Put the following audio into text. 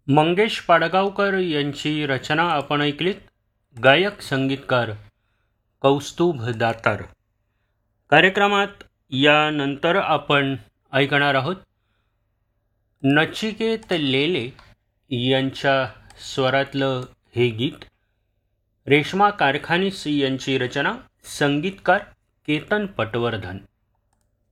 मंगेश पाडगावकर यांची रचना आपण ऐकलीत. गायक संगीतकार कौस्तुभ दातार. कार्यक्रमात यानंतर आपण ऐकणार आहोत नचिकेत लेले यांच्या स्वरातलं हे गीत. रेश्मा कारखानीस यांची रचना, संगीतकार केतन पटवर्धन.